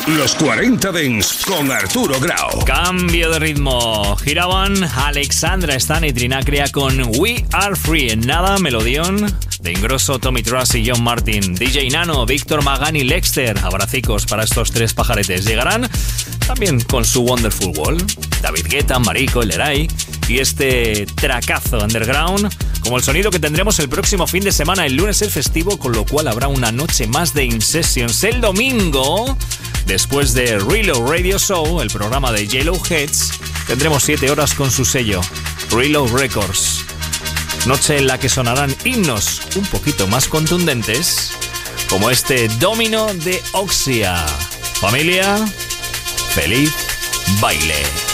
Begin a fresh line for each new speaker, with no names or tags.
Los 40 Dents con Arturo Grau.
Cambio de ritmo. Giraban Alexandra Stan y Trinacria con We Are Free. En nada, melodión de Ingrosso, Tommy Truss y John Martin. DJ Nano, Víctor Magán y Lexter. Abracicos para estos tres pajaretes. Llegarán también con su Wonderful World. David Guetta, Marico, El Eray y este tracazo underground, como el sonido que tendremos el próximo fin de semana. El lunes es festivo, con lo cual habrá una noche más de In Sessions. El domingo, después de Reload Radio Show, el programa de Yellow Heads, tendremos 7 horas con su sello Reload Records. Noche en la que sonarán himnos un poquito más contundentes, como este Domino de Oxia. Familia, feliz baile.